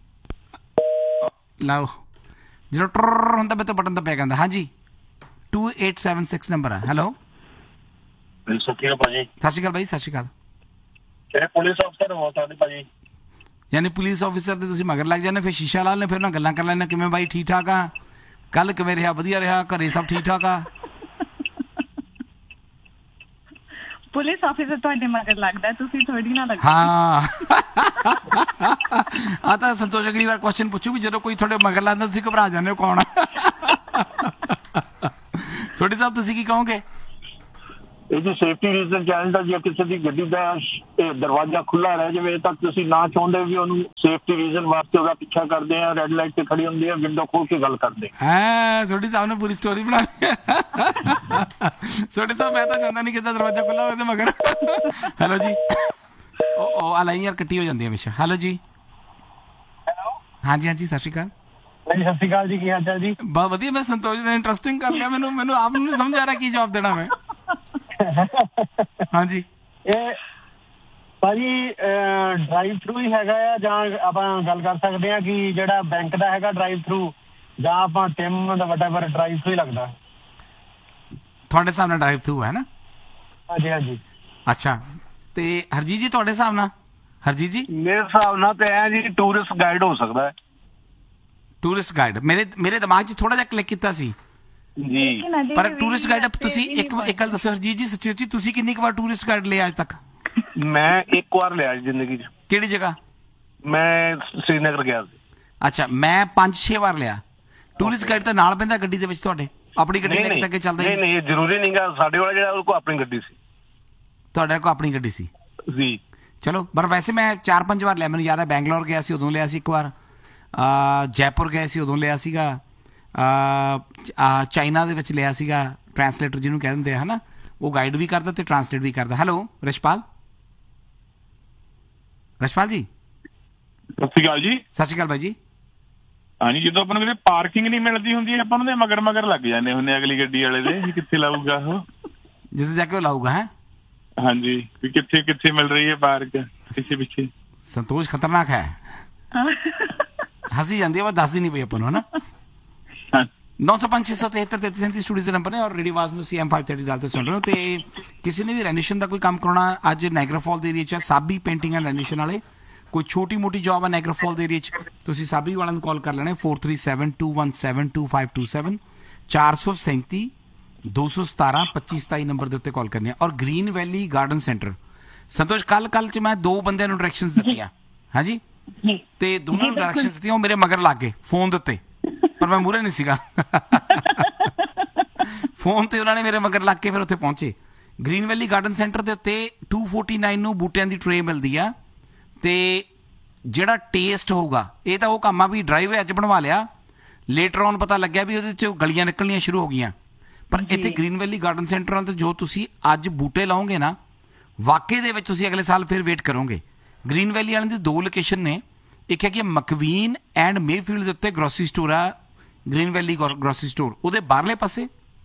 ਲਓ ਜਦੋਂ ਟਰ ਹੁੰਦਾ ਮੈਂ ਤਾਂ ਬਟਨ ਦੱਬਿਆ ਕਹਿੰਦਾ। ਹਾਂਜੀ two eight seven six number ਹੈ। ਹੈਲੋ सत्या भाजी ਸਤਿ ਸ਼੍ਰੀ ਅਕਾਲ ਬਾਈ। ਸਤਿ ਸ਼੍ਰੀ ਅਕਾਲ। चाहे पुलिस अफसर हो सकते भाजी। ਯਾਨੀ ਪੁਲਿਸ ਆਫੀਸਰ ਦੇ ਤੁਸੀਂ ਮਗਰ ਲੱਗ ਜਾਂਦੇ, ਫਿਰ ਸ਼ੀਸ਼ਾ ਲਾ ਲੈਂਦੇ, ਫਿਰ ਉਹਨਾਂ ਗੱਲਾਂ ਕਰ ਲੈਂਦੇ ਕਿਵੇਂ ਬਾਈ ਠੀਕ ਠਾਕ ਆ, ਕੱਲ ਕਿਵੇਂ ਰਿਹਾ? ਵਧੀਆ ਰਿਹਾ, ਘਰੇ ਸਭ ਠੀਕ ਠਾਕ ਆ? ਪੁਲਿਸ ਆਫੀਸਰ ਤੁਹਾਡੇ ਮਗਰ ਲੱਗਦਾ, ਤੁਸੀਂ ਥੋੜੀ ਨਾ ਲੱਗਦੇ। ਹਾਂ ਆ ਤਾਂ ਸੰਤੋਸ਼ ਅਗਲੀ ਵਾਰ ਕੁਐਸਚਨ ਪੁੱਛੂ ਵੀ ਜਦੋਂ ਕੋਈ ਤੁਹਾਡੇ ਮਗਰ ਲਾਉਂਦਾ ਤੁਸੀਂ ਘਬਰਾ ਜਾਂਦੇ ਹੋ ਕੌਣ ਆ। ਛੋਟੇ ਸਾਹਿਬ ਤੁਸੀਂ ਕੀ ਕਹੋਗੇ? ਇਹਦੀ ਸੇਫਟੀ ਰੀਜ਼ਨ ਚਾਹੀਦਾ, ਜੇ ਕਿਸੇ ਦੀ ਗੱਡੀ ਦਾ ਇਹ ਦਰਵਾਜ਼ਾ ਖੁੱਲਾ ਰਹਿ ਜਾਵੇ ਤਾਂ ਤੁਸੀਂ ਨਾ ਚਾਹੁੰਦੇ ਵੀ ਉਹਨੂੰ ਸੇਫਟੀ ਰੀਜ਼ਨ ਵਾਸਤੇ ਉਹਦਾ ਪਿੱਛਾ ਕਰਦੇ ਆ, ਰੈੱਡ ਲਾਈਟ ਤੇ ਖੜੀ ਹੁੰਦੀ ਆ, ਵਿੰਡੋ ਖੋਲ ਕੇ ਗੱਲ ਕਰਦੇ। ਹਾਂ ਛੋਟੇ ਸਾਹਿਬ ਨੇ ਪੂਰੀ ਸਟੋਰੀ ਬਣਾ ਲਈ। ਛੋਟੇ ਸਾਹਿਬ ਮੈਂ ਤਾਂ ਚਾਹੁੰਦਾ ਨਹੀਂ ਕਿ ਦਰਵਾਜ਼ਾ ਖੁੱਲਾ ਹੋਵੇ ਤੇ ਮਗਰ। ਹੈਲੋ ਜੀ ਉਹ ਉਹ ਆ ਲਾਈਨ ਯਾਰ ਕੱਟੀ ਹੋ ਜਾਂਦੀ ਹੈ ਹਮੇਸ਼ਾ। ਹੈਲੋ ਜੀ ਹਾਂਜੀ ਹਾਂਜੀ ਸਤਿ ਸ਼੍ਰੀ ਅਕਾਲ। ਹਾਂਜੀ ਸਤਿ ਸ਼੍ਰੀ ਅਕਾਲ ਜੀ, ਕੀ ਹਾਲ ਚਾਲ ਜੀ? ਬਹੁਤ ਵਧੀਆ। ਮੈਂ ਸੰਤੋਸ਼ ਨੇ ਇੰਟਰਸਟਿੰਗ ਕਰ ਲਿਆ, ਮੈਨੂੰ ਮੈਨੂੰ ਆਪ ਨੂੰ ਨਹੀਂ ਸਮਝ ਆ ਰਿਹਾ ਕੀ ਜਵਾਬ ਦੇਣਾ ਮੈਂ। ਹਾਂਜੀ ਇਹ ਭਾਜੀ ਡਰਾਈਵ ਥਰੂ ਹੀ ਹੈਗਾ ਆ ਜਾਂ ਆਪਾਂ ਗੱਲ ਕਰ ਸਕਦੇ ਹਾਂ ਕਿ ਜਿਹੜਾ ਬੈਂਕ ਦਾ ਹੈਗਾ ਡਰਾਈਵ ਥਰੂ, ਜਾਂ ਆਪਾਂ ਟਿਮ ਦਾ ਵਟਐਵਰ ਡਰਾਈਵ ਥਰੂ ਹੀ ਲੱਗਦਾ? ਤੁਹਾਡੇ ਹਿਸਾਬ ਨਾਲ ਡਰਾਈਵ ਥਰੂ ਹੈ ਨਾ? ਹਾਂਜੀ ਹਾਂਜੀ। ਅੱਛਾ, ਤੇ ਹਰਜੀਤ ਜੀ ਤੁਹਾਡੇ ਹਿਸਾਬ ਨਾਲ? ਹਰਜੀਤ ਜੀ ਮੇਰੇ ਹਿਸਾਬ ਨਾਲ ਤੇ ਐ ਜੀ ਟੂਰਿਸਟ ਗਾਈਡ ਹੋ ਸਕਦਾ ਹੈ। ਟੂਰਿਸਟ ਗਾਈਡ ਮੇਰੇ ਮੇਰੇ ਦਿਮਾਗ 'ਚ ਥੋੜਾ ਜਿਹਾ ਕਲਿੱਕ ਕੀਤਾ ਸੀ ਜੀ, ਪਰ ਟੂਰਿਸਟ ਗਾਈਡ ਤੁਸੀਂ ਇੱਕ ਇੱਕ ਗੱਲ ਦੱਸੋ ਹਰਜੀਤ ਜੀ, ਸੱਚੀ ਸੱਚੀ ਤੁਸੀਂ ਕਿੰਨੀ ਕੁ ਵਾਰ ਟੂਰਿਸਟ ਗਾਈਡ ਲਿਆ ਅੱਜ ਤੱਕ? ਮੈਂ ਇੱਕ ਵਾਰ ਲਿਆ ਜ਼ਿੰਦਗੀ 'ਚ। ਕਿਹੜੀ ਜਗ੍ਹਾ? ਮੈਂ श्रीनगर ਗਿਆ ਸੀ। ਅੱਛਾ, ਮੈਂ ਪੰਜ ਛੇ ਵਾਰ ਲਿਆ। ਟੂਰਿਸਟ ਗਾਈਡ ਤਾਂ ਨਾਲ ਪੈਂਦਾ ਗੱਡੀ ਦੇ ਵਿੱਚ ਤੁਹਾਡੇ? ਆਪਣੀ ਗੱਡੀ ਲੈ ਕੇ ਤਾਂ ਅੱਗੇ ਚੱਲਦਾ ਹੀ ਨਹੀਂ ਨਹੀਂ, ਜ਼ਰੂਰੀ ਨਹੀਂਗਾ। ਸਾਡੇ ਵਾਲਾ ਜਿਹੜਾ ਉਹ ਕੋਲ ਆਪਣੀ ਗੱਡੀ ਸੀ। ਤੁਹਾਡੇ ਕੋਲ ਆਪਣੀ ਗੱਡੀ ਸੀ ਜੀ। ਚਲੋ, ਪਰ ਵੈਸੇ ਮੈਂ ਚਾਰ ਪੰਜ ਵਾਰ ਲਿਆ। ਮੈਨੂੰ ਯਾਦ ਹੈ ਬੈਂਗਲੌਰ ਗਿਆ ਸੀ ਉਦੋਂ ਲਿਆ ਸੀ ਇੱਕ ਵਾਰ, ਜੈਪੁਰ ਗਏ ਸੀ ਉਦੋਂ ਲਿਆ ਸੀਗਾ, ਚਾਈਨਾ ਦੇ ਵਿੱਚ ਲਿਆ ਸੀਗਾ। ਟਰਾਂਸਲੇਟਰ ਜਿਹਨੂੰ ਕਹਿ ਦਿੰਦੇ ਆ, ਹੈ ਨਾ, ਉਹ ਗਾਈਡ ਵੀ ਕਰਦਾ ਤੇ ਟਰਾਂਸਲੇਟ ਵੀ ਕਰਦਾ। ਹੈਲੋ ਰਸ਼ਪਾਲ, ਰਸ਼ਪਾਲ ਜੀ ਸਤਿ ਸ਼੍ਰੀ ਅਕਾਲ ਜੀ। ਸਤਿ ਸ਼੍ਰੀ ਅਕਾਲ ਬਾਈ ਜੀ। ਹਾਂਜੀ, ਜਦੋਂ ਆਪਾਂ ਨੂੰ ਕਿਤੇ ਪਾਰਕਿੰਗ ਨਹੀਂ ਮਿਲਦੀ ਹੁੰਦੀ, ਆਪਾਂ ਉਹਦੇ ਮਗਰ ਮਗਰ ਲੱਗ ਜਾਂਦੇ ਹੁੰਦੇ ਅਗਲੀ ਗੱਡੀ ਵਾਲੇ ਦੇ, ਵੀ ਕਿੱਥੇ ਲਾਊਗਾ ਉਹ, ਜਿੱਥੇ ਜਾ ਕੇ ਉਹ ਲਾਊਗਾ। ਹੈ ਹਾਂਜੀ, ਵੀ ਕਿੱਥੇ ਕਿੱਥੇ ਮਿਲ ਰਹੀ ਹੈ ਪਾਰਕ, ਪਿੱਛੇ ਪਿੱਛੇ। ਸੰਤੋਸ਼ ਖਤਰਨਾਕ ਹੈ। ਹੱਸੀ ਜਾਂਦੀ ਹੈ, ਬਸ ਦੱਸਦੀ ਨਹੀਂ ਪਈ ਆਪਾਂ ਨੂੰ, ਹੈ ਨਾ। नौ सौ पाँच छः सौ तिहत्तर तैंतीस सैंतीस स्टूडियो से नंबर है और रेडियो आवाज में सी एम फाइव थर्टी डालते सुन रहे हो। तो किसी ने भी रेनोवेशन का कोई काम कराना अज नाइग्रा फॉल के area Sabi painting and renovation वाले, कोई छोटी मोटी जॉब है नाइग्रा फॉल के एरिया तो साबी वालों को कॉल कर लेना four three seven two one seven two five two seven चार सौ सैंती दो सौ सतारह पच्ची सताई नंबर के उत्ते कॉल करनी है। और ग्रीन वैली गार्डन सेंटर संतोष कल कल च मैं दो बंदे डायरैक्शन दी। हाँ जी, तो दोनों डायरैक्शन दी मेरे मगर लग गए फोन के, पर मैं मूहरे नहीं सीगा। फोन ते उन्होंने मेरे मगर लग के फिर उत्थे पहुंचे। ग्रीन वैली गार्डन सेंटर के उत्ते टू फोर्टी नाइन नूं बूटियां दी ट्रे मिलदी आ, ते जिहड़ा टेस्ट होगा ये तो वो काम आ भी ड्राइव अज बनवा लिया, लेटर ऑन पता लग्या भी उहदे च गलियां निकलनियां शुरू हो गईयां। पर इत्थे ग्रीन वैली गार्डन सेंटर वाल तो जो तुसी अज बूटे लाओगे ना, वाकई दे विच तुसी अगले साल फिर वेट करोगे। ग्रीन वैली वालियां दी दो लोकेशन ने, एक है कि मकवीन एंड मेफील्ड के उत्ते ग्रोसरी स्टोर आ ग्रीन वैली ग्रोसरी स्टोर, ਉਹਦੇ ਬਾਹਰਲੇ ਪਾਸੇ।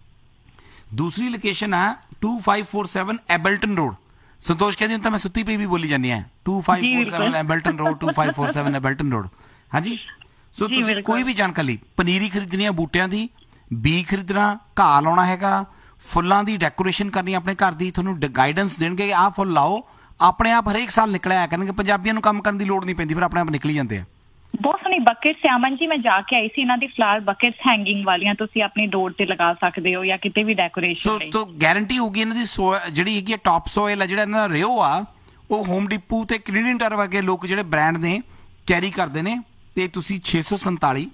दूसरी लोकेशन है to five four seven Ableton road. संतोष कहती हूँ तो मैं सुत्ती पी भी बोली जानी है to five four seven Ableton road to five four seven Ableton road. हाँ जी, सो तुम कोई भी जानकारी पनीरी खरीदनी है, बूटियां दी बी खरीदना, घाह लाना हैगा, फुल्लां दी डेकोरेशन करनी अपने घर दी, थोनों गाइडेंस देणगे आ फुल लाओ, अपने आप हरेक साल निकल आया करनगे। पंजाबियों नूं काम करन दी लोड़ नहीं पैंदी, फिर अपने आप निकली जाते हैं। ਬਹੁਤ ਸੋਹਣੀ ਬਕਟਸ ਅਮਨ ਜੀ, ਮੈਂ ਜਾ ਕੇ ਆਈ ਸੀ ਇਹਨਾਂ ਦੀ ਫਲਾਵਰ ਬਕਟਸ ਹੈਂਗਿੰਗ ਵਾਲੀਆਂ, ਤੁਸੀਂ ਆਪਣੀ ਡੋਰ ਤੇ ਲਗਾ ਸਕਦੇ ਹੋ ਜਾਂ ਕਿਤੇ ਵੀ ਡੈਕੋਰੇਸ਼ਨ ਲਈ। ਸੋ ਗਾਰੰਟੀ ਹੋਊਗੀ ਇਹਨਾਂ ਦੀ ਜਿਹੜੀ ਹੈਗੀ ਟੌਪ ਸੋਇਲ ਆ, ਜਿਹੜਾ ਇਹਨਾਂ ਦਾ ਰਿਓ ਆ, ਉਹ ਹੋਮ ਡਿਪੂ ਤੇ ਕੈਨੇਡੀਅਨ ਟਾਇਰ ਵਰਗੇ ਲੋਕ ਜਿਹੜੇ ਬ੍ਰਾਂਡ ਨੇ ਕੈਰੀ ਕਰਦੇ ਨੇ। ਤੇ ਤੁਸੀਂ ਛੇ ਸੌ ਸੰਤਾਲੀ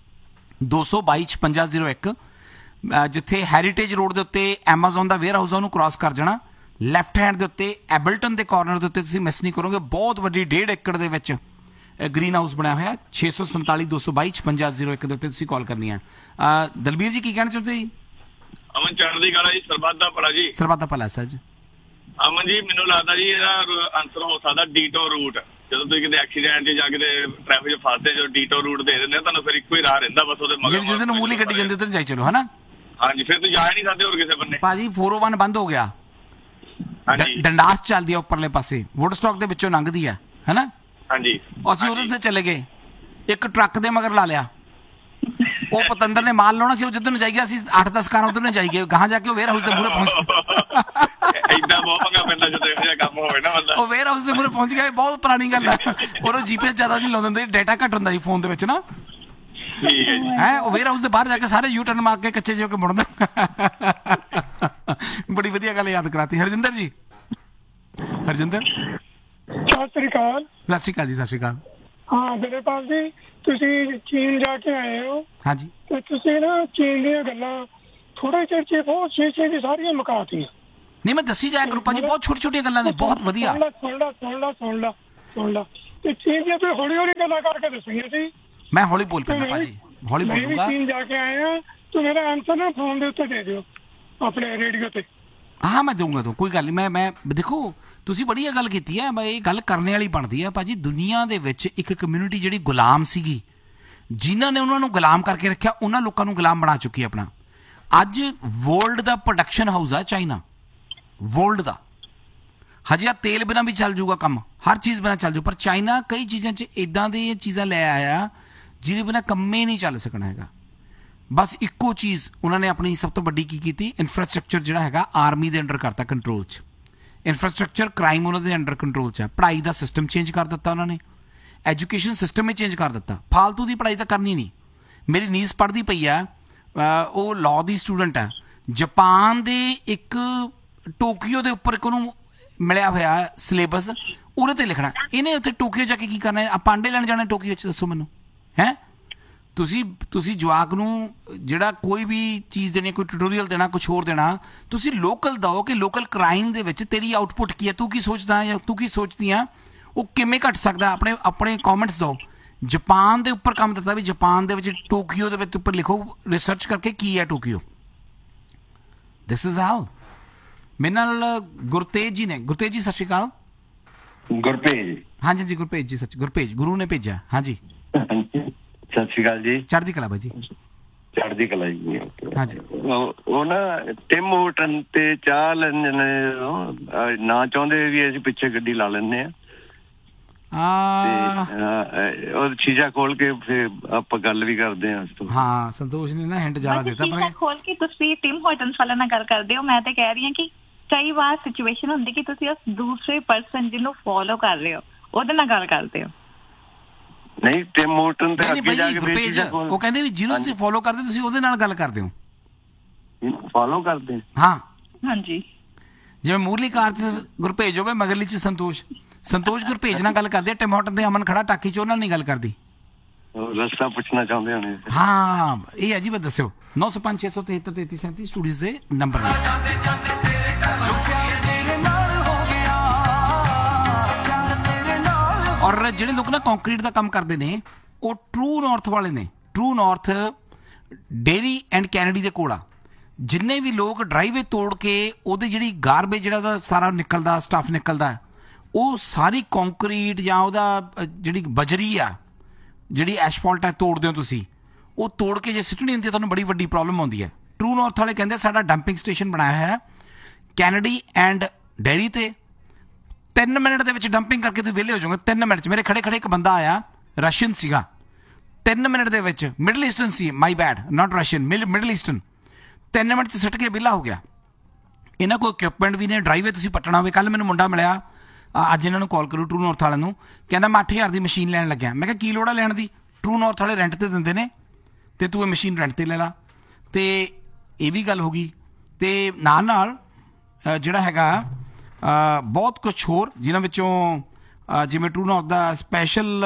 ਦੋ ਸੌ ਬਾਈ ਛਪੰਜਾ ਜ਼ੀਰੋ ਇੱਕ ਜਿੱਥੇ ਹੈਰੀਟੇਜ ਰੋਡ ਦੇ ਉੱਤੇ ਐਮਾਜ਼ੋਨ ਦਾ ਵੇਅਰ ਹਾਊਸ ਆ, ਉਹਨੂੰ ਕ੍ਰਾਸ ਕਰ ਜਾਣਾ। ਲੈਫਟ ਹੈਂਡ ਦੇ ਉੱਤੇ ਐਬਲਟਨ ਦੇ ਕਾਰਨਰ ਦੇ ਉੱਤੇ ਤੁਸੀਂ ਮਿਸ ਨਹੀਂ ਕਰੋਗੇ, ਬਹੁਤ ਵੱਡੀ ਡੇਢ ਏਕੜ ਦੇ ਵਿੱਚ ग्रीन हाउस बनाया हुआ। छे सौ संताली दो सौ बाई छपंजा जीरो एक कॉल करनी है। दलबीर जी की कहना चाहते जी? अमन चढ़दी कला जी, सरबत दा भला जी। सरबत दा भला सर। अमन जी मैनूं लगदा जी ਇਹਦਾ ਆਨਸਰ ਹੋ ਸਕਦਾ ਡੀਟੋ ਰੂਟ। ਜਦੋਂ ਤੁਸੀਂ ਕਿਤੇ ਐਕਸੀਡੈਂਟ 'ਚ ਜਾਂ ਕਿਤੇ ਟ੍ਰੈਫਿਕ 'ਚ ਫਸਦੇ ਜੋ ਡੀਟੋ ਰੂਟ ਦੇ ਦਿੰਦੇ ਤੁਹਾਨੂੰ ਫਿਰ ਇੱਕੋ ਹੀ ਰਾਹ ਰਹਿੰਦਾ ਬਸ ਉਹਦੇ ਮਗਰ। ਜਿਹਦੇ ਨੂੰ ਮੂਲੀ ਗੱਡੀ ਜਾਂਦੀ ਉੱਧਰ ਜਾਈ ਚਲੋ, ਹੈ ਨਾ। ਹਾਂਜੀ, ਫਿਰ ਤੁਸੀਂ ਜਾ ਨਹੀਂ ਸਕਦੇ ਹੋਰ ਕਿਸੇ ਬੰਨੇ। ਭਾਜੀ फोर ओ वन ਬੰਦ ਹੋ ਗਿਆ। ਹਾਂਜੀ, ਡੰਡਾਸ ਚੱਲਦੀ ਆ ਉੱਪਰਲੇ ਪਾਸੇ, ਵੁੱਡਸਟਾਕ ਦੇ ਵਿੱਚੋਂ ਲੰਘਦੀ ਆ, ਹੈ ਨਾ। ਹਾਂਜੀ, ਅਸੀਂ ਉਹਦੇ ਤੇ ਚਲੇ ਗਏ, ਇੱਕ ਟਰੱਕ ਦੇ ਮਗਰ ਲਾ ਲਿਆ। ਉਹ ਪਤੰਦਰ ਨੇ ਮਾਲ ਲਾਉਣਾ ਸੀ, ਉਹ ਜਿੱਧਰ ਨੂੰ ਜਾਈ ਗਿਆ ਅਸੀਂ ਅੱਠ ਦਸ ਕਾਰਾਂ ਉਧਰ ਨੂੰ ਜਾਈ ਗਏ, ਗਾਹਾਂ ਜਾ ਕੇ ਉਹ ਵੇਅਰ ਹਾਊਸ ਦੇ ਮੂਹਰੇ ਪਹੁੰਚ ਇਦਾਂ ਬਹੁਤ ਪੰਗਾ ਪੈਂਦਾ ਜਦੋਂ ਇਹੋ ਜਿਹਾ ਕੰਮ ਹੋਵੇ ਨਾ ਬੰਦਾ। ਉਹ ਵੇਅਰ ਹਾਊਸ ਦੇ ਮੂਹਰੇ ਪਹੁੰਚ ਗਿਆ, ਬਹੁਤ ਪੁਰਾਣੀ ਗੱਲ ਹੈ। ਔਰ ਜੀਪੀਐਸ ਜ਼ਿਆਦਾ ਨਹੀਂ ਲਾਉਂਦੇ ਹੁੰਦੇ, ਡਾਟਾ ਘੱਟ ਹੁੰਦਾ ਜੀ ਫੋਨ ਦੇ ਵਿੱਚ ਨਾ। ਠੀਕ ਹੈ ਜੀ। ਹੈ ਉਹ ਵੇਅਰ ਹਾਊਸ ਦੇ ਬਾਹਰ ਜਾ ਕੇ ਸਾਰੇ ਯੂ ਟਰਨ ਮਾਰ ਕੇ ਕੱਚੇ ਜਿਹੇ ਹੋ ਕੇ ਮੁੜਦਾ। ਬੜੀ ਵਧੀਆ ਗੱਲ ਯਾਦ ਕਰਾਤੀ ਹਰਜਿੰਦਰ ਜੀ। ਹਰਜਿੰਦਰ ਸਤਿ ਸ੍ਰੀ ਅਕਾਲ। ਸਤਿ ਸ਼੍ਰੀ ਅਕਾਲ ਜੀ। ਸਤਿ ਸ਼੍ਰੀ ਅਕਾਲ। ਹਾਂ ਵਿਰੇਪਾਲ ਜੀ, ਤੁਸੀਂ ਚੀਨ ਜਾ ਕੇ ਆਏ ਹੋ। ਹਾਂਜੀ, ਤੇ ਤੁਸੀਂ ਨਾ ਚੀਨ ਦੀਆਂ ਗੱਲਾਂ ਥੋੜੇ ਚਿਰ 'ਚ ਬਹੁਤ ਛੇ ਛੇ ਦੀ ਸਾਰੀਆਂ ਮੁਕਾਤੀਆਂ। ਨਹੀਂ ਮੈਂ ਦੱਸੀ ਜਾਇਆ ਕਰੂੰ ਭਾਜੀ, ਬਹੁਤ ਛੋਟੀ ਛੋਟੀਆਂ ਗੱਲਾਂ ਨੇ, ਬਹੁਤ ਵਧੀਆ। ਸੁਣ ਲਾ ਸੁਣ ਲਾ ਸੁਣ ਲਾ ਸੁਣ ਲਾ ਸੁਣ ਲਾ ਤੇ ਚੀਨ ਦੀਆਂ ਤੁਸੀਂ ਹੌਲੀ ਹੌਲੀ ਗੱਲਾਂ ਕਰਕੇ ਦੱਸੀਆਂ ਸੀ। ਮੈਂ ਹੌਲੀ ਬੋਲ ਪੈਣਾ ਭਾਜੀ, ਹੌਲੀ ਬੋਲੂਗਾ। ਚੀਨ ਜਾ ਕੇ ਆਏ ਆ, ਤੂੰ ਮੇਰਾ ਆਨਸਰ ਨਾ ਫੋਨ ਦੇ ਉੱਤੇ ਦੇ ਦਿਓ ਆਪਣੇ ਰੇਡੀਓ ਤੇ। ਹਾਂ ਮੈਂ ਦਊਂਗਾ ਤੂੰ, ਕੋਈ ਗੱਲ ਨਹੀਂ। ਮੈਂ ਮੈਂ ਦੇਖੋ ਤੁਸੀਂ ਬੜੀ ਗੱਲ ਕੀਤੀ ਹੈ, ਇਹ ਗੱਲ ਕਰਨੇ ਵਾਲੀ ਬਣਦੀ ਹੈ ਭਾਜੀ। ਦੁਨੀਆ ਦੇ ਵਿੱਚ ਇੱਕ ਕਮਿਊਨਿਟੀ ਜਿਹੜੀ ਗੁਲਾਮ ਸੀਗੀ, ਜਿਨ੍ਹਾਂ ਨੇ ਉਹਨਾਂ ਨੂੰ ਗੁਲਾਮ ਕਰਕੇ ਰੱਖਿਆ ਉਹਨਾਂ ਲੋਕਾਂ ਨੂੰ ਗੁਲਾਮ ਬਣਾ ਚੁੱਕੀ ਹੈ ਆਪਣਾ। ਅੱਜ ਵਰਲਡ ਦਾ ਪ੍ਰੋਡਕਸ਼ਨ ਹਾਊਸ ਆ ਚਾਈਨਾ, ਵਰਲਡ ਦਾ। ਹਜੇ ਆ ਤੇਲ ਬਿਨਾਂ ਵੀ ਚੱਲ ਜੂਗਾ ਕੰਮ, ਹਰ ਚੀਜ਼ ਬਿਨਾਂ ਚੱਲ ਜੂ, ਪਰ ਚਾਈਨਾ ਕਈ ਚੀਜ਼ਾਂ 'ਚ ਇੱਦਾਂ ਦੀਆਂ ਚੀਜ਼ਾਂ ਲੈ ਆਇਆ ਜਿਹਦੇ ਬਿਨਾਂ ਕੰਮੇ ਨਹੀਂ ਚੱਲ ਸਕਣਾ ਹੈਗਾ। ਬਸ ਇੱਕੋ ਚੀਜ਼ ਉਹਨਾਂ ਨੇ ਆਪਣੀ ਸਭ ਤੋਂ ਵੱਡੀ ਕੀ ਕੀਤੀ, ਇਨਫਰਾਸਟ੍ਰਕਚਰ ਜਿਹੜਾ ਹੈਗਾ ਆਰਮੀ ਦੇ ਅੰਡਰ ਕਰਤਾ ਕੰਟਰੋਲ 'ਚ। ਇਨਫਰਾਸਟ੍ਰਕਚਰ ਕ੍ਰਾਈਮ ਉਹਨਾਂ ਦੇ ਅੰਡਰ ਕੰਟਰੋਲ 'ਚ ਹੈ। ਪੜ੍ਹਾਈ ਦਾ ਸਿਸਟਮ ਚੇਂਜ ਕਰ ਦਿੱਤਾ ਉਹਨਾਂ ਨੇ, ਐਜੂਕੇਸ਼ਨ ਸਿਸਟਮ ਹੀ ਚੇਂਜ ਕਰ ਦਿੱਤਾ। ਫਾਲਤੂ ਦੀ ਪੜ੍ਹਾਈ ਤਾਂ ਕਰਨੀ ਨਹੀਂ। ਮੇਰੀ ਨੀਸ ਪੜ੍ਹਦੀ ਪਈ ਆ, ਉਹ ਲਾਅ ਦੀ ਸਟੂਡੈਂਟ ਹੈ, ਜਾਪਾਨ ਦੇ ਇੱਕ ਟੋਕੀਓ ਦੇ ਉੱਪਰ ਇੱਕ ਉਹਨੂੰ ਮਿਲਿਆ ਹੋਇਆ ਸਿਲੇਬਸ, ਉਹਦੇ 'ਤੇ ਲਿਖਣਾ। ਇਹਨੇ ਉੱਥੇ ਟੋਕੀਓ ਜਾ ਕੇ ਕੀ ਕਰਨਾ ਹੈ? ਆਪਾਂ ਅੰਡੇ ਲੈਣ ਜਾਣਾ ਟੋਕੀਓ 'ਚ, ਦੱਸੋ ਮੈਨੂੰ। ਹੈਂ ਤੁਸੀਂ ਤੁਸੀਂ ਜਵਾਕ ਨੂੰ ਜਿਹੜਾ ਕੋਈ ਵੀ ਚੀਜ਼ ਦੇਣੀ, ਕੋਈ ਟਿਊਟੋਰੀਅਲ ਦੇਣਾ, ਕੁਛ ਹੋਰ ਦੇਣਾ, ਤੁਸੀਂ ਲੋਕਲ ਦਿਓ ਕਿ ਲੋਕਲ ਕ੍ਰਾਈਮ ਦੇ ਵਿੱਚ ਤੇਰੀ ਆਊਟਪੁੱਟ ਕੀ ਹੈ, ਤੂੰ ਕੀ ਸੋਚਦਾ ਜਾਂ ਤੂੰ ਕੀ ਸੋਚਦੀ ਆ, ਉਹ ਕਿਵੇਂ ਘਟ ਸਕਦਾ। ਆਪਣੇ ਆਪਣੇ ਕਮੈਂਟਸ ਦਿਓ। ਜਾਪਾਨ ਦੇ ਉੱਪਰ ਕੰਮ ਦਿੱਤਾ ਵੀ ਜਾਪਾਨ ਦੇ ਵਿੱਚ ਟੋਕੀਓ ਦੇ ਵਿੱਚ ਉੱਪਰ ਲਿਖੋ ਰਿਸਰਚ ਕਰਕੇ ਕੀ ਹੈ ਟੋਕੀਓ। This is how. ਮੇਰੇ ਨਾਲ ਗੁਰਤੇਜ ਜੀ ਨੇ। ਗੁਰਤੇਜ ਜੀ ਸਤਿ ਸ਼੍ਰੀ ਅਕਾਲ। ਗੁਰਪੇਜ, ਹਾਂਜੀ ਜੀ ਗੁਰਪੇਜ ਜੀ, ਸੱਚ ਗੁਰਪੇਜ, ਗੁਰੂ ਨੇ ਭੇਜਿਆ। ਹਾਂਜੀ ਸਤਿ ਸ਼੍ਰੀ ਅਕਾਲ ਜੀ। ਚੜ੍ਹਦੀ ਕਲਾ ਬਾਈ ਜੀ। ਚੜ੍ਹਦੀ ਕਲਾ ਜੀ। ਹਾਂਜੀ ਉਹ ਉਹ ਨਾ ਟਿਮ ਹੋਟਨ ਤੇ ਚਾਹ ਲੈਂਦੇ ਨੇ, ਨਾ ਚਾਹੁੰਦੇ ਵੀ ਅਸੀਂ ਪਿੱਛੇ ਗੱਡੀ ਲਾ ਲੈਂਦੇ ਆ, ਤੇ ਉਹ ਸ਼ੀਸ਼ਾ ਖੋਲ ਕੇ ਫਿਰ ਆਪਾਂ ਗੱਲ ਵੀ ਕਰਦੇ ਹਾਂ। ਹਾਂ ਸੰਤੋਸ਼ ਨੇ ਨਾ ਹਿੰਟ ਜ਼ਿਆਦਾ ਦਿੱਤਾ। ਸ਼ੀਸ਼ਾ ਖੋਲ ਕੇ ਤੁਸੀਂ ਟਿਮ ਹੋਟਨਸ ਵਾਲਾ ਨਾਲ ਗੱਲ ਕਰਦੇ ਹੋ। ਮੈਂ ਤਾਂ ਕਹਿ ਰਹੀ ਹਾਂ ਕਿ ਕਈ ਵਾਰ ਸਿਚੁਏਸ਼ਨ ਹੁੰਦੀ ਕਿ ਤੁਸੀਂ ਉਸ ਦੂਸਰੇ ਪਰਸਨ ਜਿਹਨੂੰ ਫੋਲੋ ਕਰ ਰਹੇ ਹੋ ਉਹਦੇ ਨਾਲ ਗੱਲ ਕਰਦੇ ਹੋ। ਨਹੀਂ, ਟਿਮ ਹੋਟਨ ਤੇ ਅੱਗੇ ਜਾ ਕੇ ਉਹ ਕਹਿੰਦੇ ਵੀ ਜਿਹਨੂੰ ਤੁਸੀਂ ਫੋਲੋ ਕਰਦੇ ਤੁਸੀਂ ਉਹਦੇ ਨਾਲ ਗੱਲ ਕਰਦੇ ਹੋ। ਫੋਲੋ ਕਰਦੇ? ਹਾਂ ਹਾਂਜੀ। ਜਿਵੇਂ ਮੂਰਲੀ ਕਾਰ 'ਚ ਗੁਰਭੇਜ ਹੋਵੇ, ਮਗਰਲੀ 'ਚ ਸੰਤੋਸ਼ ਸੰਤੋਸ਼ ਗੁਰਭੇਜ ਨਾਲ ਗੱਲ ਕਰਦੇ ਆ, ਟਿਮ ਹੋਟਨ ਦੇ ਅਮਨ ਖੜਾ ਟਾਕੀ 'ਚ ਉਹਨਾਂ ਨਾਲ ਨਹੀਂ ਗੱਲ ਕਰਦੀ। ਰਸਤਾ ਪੁੱਛਣਾ ਚਾਹੁੰਦੇ ਹੋਣੇ। ਹਾਂ ਇਹ ਹੈ ਜੀ। ਬਸ ਦੱਸਿਓ। ਨੌ ਸੌ ਪੰਜ ਛੇ ਸੌ ਤਿਹੱਤਰ ਤੇਤੀ ਸੈਂਤੀ ਸਟੂਡੀਓ ਦੇ ਨੰਬਰ ਨੇ। ਔਰ ਜਿਹੜੇ ਲੋਕ ਨਾ ਕੰਕਰੀਟ ਦਾ ਕੰਮ ਕਰਦੇ ਨੇ ਉਹ ਟਰੂ ਨਾਰਥ ਵਾਲੇ ਨੇ। True north dairy and Kennedy ਦੇ ਕੋਲ ਆ। ਜਿੰਨੇ ਵੀ ਲੋਕ ਡਰਾਈਵੇ ਤੋੜ ਕੇ ਉਹਦੇ ਜਿਹੜੀ ਗਾਰਬੇਜ ਜਿਹੜਾ ਉਹਦਾ ਸਾਰਾ ਨਿਕਲਦਾ, ਸਟੱਫ ਨਿਕਲਦਾ, ਉਹ ਸਾਰੀ ਕੰਕਰੀਟ ਜਾਂ ਉਹਦਾ ਜਿਹੜੀ ਬਜਰੀ ਆ, ਜਿਹੜੀ ਐਸਫਾਲਟ ਹੈ, ਤੋੜਦੇ ਹੋ ਤੁਸੀਂ, ਉਹ ਤੋੜ ਕੇ ਜੇ ਸਿੱਟਣੀ ਹੁੰਦੀ ਹੈ ਤੁਹਾਨੂੰ ਬੜੀ ਵੱਡੀ ਪ੍ਰੋਬਲਮ ਆਉਂਦੀ ਹੈ। ਟਰੂ ਨਾਰਥ ਵਾਲੇ ਕਹਿੰਦੇ ਸਾਡਾ ਡੰਪਿੰਗ ਸਟੇਸ਼ਨ ਬਣਾਇਆ ਹੈ ਕੈਨੇਡੀ ਐਂਡ ਡੇਰੀ 'ਤੇ, ਤਿੰਨ ਮਿੰਟ ਦੇ ਵਿੱਚ ਡੰਪਿੰਗ ਕਰਕੇ ਤੁਸੀਂ ਵਿਹਲੇ ਹੋ ਜਾਓਗੇ। ਤਿੰਨ ਮਿੰਟ 'ਚ ਮੇਰੇ ਖੜੇ ਖੜੇ ਇੱਕ ਬੰਦਾ ਆਇਆ, ਰਸ਼ੀਅਨ ਸੀਗਾ, ਤਿੰਨ ਮਿੰਟ ਦੇ ਵਿੱਚ, ਮਿਡਲ ਈਸਟਰਨ ਸੀ, ਮਾਈ ਬੈਡ, ਨਾਟ ਰਸ਼ੀਅਨ, ਮਿਡਲ ਈਸਟਰਨ, ਤਿੰਨ ਮਿੰਟ 'ਚ ਸਿੱਟ ਕੇ ਵਿਹਲਾ ਹੋ ਗਿਆ। ਇਹਨਾਂ ਕੋਲ ਇਕਵਿਪਮੈਂਟ ਵੀ ਨੇ, ਡਰਾਈਵੇ ਤੁਸੀਂ ਪੱਟਣਾ ਹੋਵੇ। ਕੱਲ੍ਹ ਮੈਨੂੰ ਮੁੰਡਾ ਮਿਲਿਆ, ਅੱਜ ਇਹਨਾਂ ਨੂੰ ਕਾਲ ਕਰੂ ਟਰੂ ਨਾਰਥ ਵਾਲਿਆਂ ਨੂੰ, ਕਹਿੰਦਾ ਮੈਂ ਅੱਠ ਹਜ਼ਾਰ ਦੀ ਮਸ਼ੀਨ ਲੈਣ ਲੱਗਿਆ। ਮੈਂ ਕਿਹਾ ਕੀ ਲੋੜ ਆ ਲੈਣ ਦੀ, ਟਰੂ ਨਾਰਥ ਵਾਲੇ ਰੈਂਟ 'ਤੇ ਦਿੰਦੇ ਨੇ ਅਤੇ ਤੂੰ ਇਹ ਮਸ਼ੀਨ ਰੈਂਟ 'ਤੇ ਲੈ ਲਾ। ਅਤੇ ਇਹ ਵੀ ਗੱਲ ਹੋ ਗਈ। ਅਤੇ ਨਾਲ ਨਾਲ ਜਿਹੜਾ ਹੈਗਾ ਬਹੁਤ ਕੁਛ ਹੋਰ, ਜਿਨ੍ਹਾਂ ਵਿੱਚੋਂ ਜਿਵੇਂ ਟਰੂ ਨਾਰਥ ਦਾ ਸਪੈਸ਼ਲ